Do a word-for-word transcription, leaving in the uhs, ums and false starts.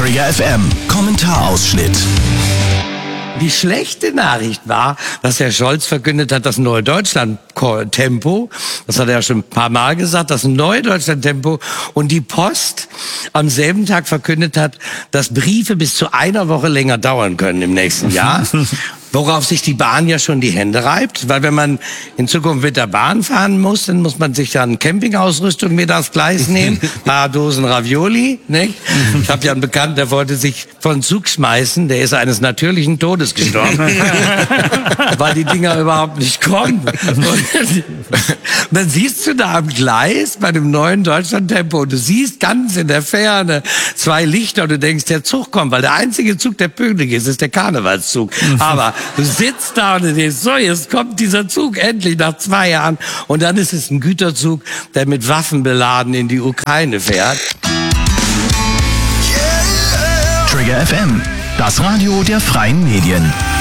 Trigger F M, Kommentarausschnitt. Die schlechte Nachricht war, dass Herr Scholz verkündet hat, das neue Deutschland-Tempo, das hat er ja schon ein paar Mal gesagt, das neue Deutschland-Tempo, und die Post am selben Tag verkündet hat, dass Briefe bis zu einer Woche länger dauern können im nächsten Jahr. Worauf sich die Bahn ja schon die Hände reibt, weil wenn man in Zukunft mit der Bahn fahren muss, dann muss man sich dann Campingausrüstung mit aufs Gleis nehmen, ein paar Dosen Ravioli, nicht? Ich habe ja einen Bekannten, der wollte sich von Zug schmeißen, der ist eines natürlichen Todes gestorben, weil die Dinger überhaupt nicht kommen. Und dann siehst du da am Gleis bei dem neuen Deutschland-Tempo, und du siehst ganz in der Ferne zwei Lichter und du denkst, der Zug kommt, weil der einzige Zug, der pünktlich ist, ist der Karnevalszug. Aber du sitzt da und du denkst, so, jetzt kommt dieser Zug endlich nach zwei Jahren. Und dann ist es ein Güterzug, der mit Waffen beladen in die Ukraine fährt. Trigger F M, das Radio der freien Medien.